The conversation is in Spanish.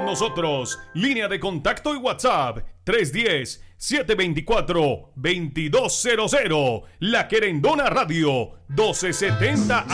nosotros. Línea de contacto y WhatsApp 310-724-2200. La Querendona Radio 1270